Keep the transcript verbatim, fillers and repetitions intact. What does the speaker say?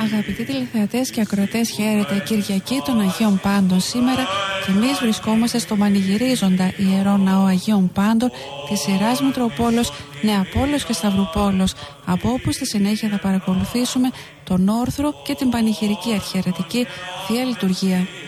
Αγαπητοί τηλεθεατές και ακροατές, χαίρετε. Κυριακή των Αγίων Πάντων σήμερα και εμείς βρισκόμαστε στο πανηγυρίζοντα Ιερό Ναό Αγίων Πάντων της Ιεράς Μητροπόλεως Νεαπόλεως και Σταυρουπόλεως, από όπου στη συνέχεια θα παρακολουθήσουμε τον όρθρο και την πανηγυρική αρχιερετική Θεία Λειτουργία.